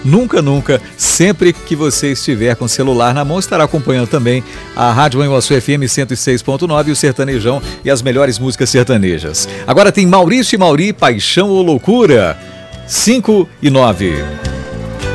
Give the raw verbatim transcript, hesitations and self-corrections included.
nunca, nunca, sempre que você estiver com o celular na mão, estará acompanhando também a Rádio Manhuaçu F M cento e seis ponto nove, o Sertanejão e as melhores músicas sertanejas. Agora tem Maurício e Mauri, Paixão ou Loucura, cinco e nove.